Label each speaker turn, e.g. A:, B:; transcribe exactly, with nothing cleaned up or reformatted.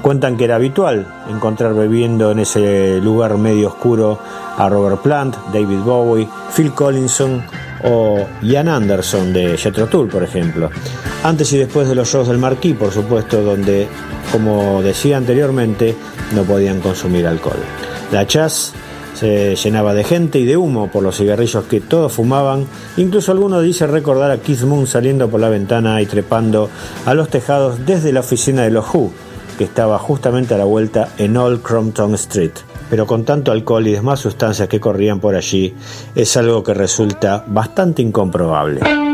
A: Cuentan que era habitual encontrar bebiendo en ese lugar medio oscuro a Robert Plant, David Bowie, Phil Collinson o Ian Anderson de Jethro Tull, por ejemplo. Antes y después de los shows del Marquis, por supuesto, donde, como decía anteriormente, no podían consumir alcohol. La Chas se llenaba de gente y de humo por los cigarrillos que todos fumaban. Incluso alguno dice recordar a Keith Moon saliendo por la ventana y trepando a los tejados desde la oficina de los Who, que estaba justamente a la vuelta en Old Crompton Street. Pero con tanto alcohol y demás sustancias que corrían por allí, es algo que resulta bastante incomprobable.